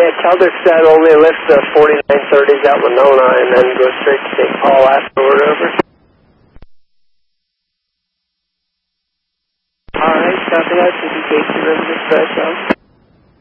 tell this that only lift the 4930s at Winona and then go straight to St. Paul afterward, over. Alright, copy that. Should be Casey River Dispatch out.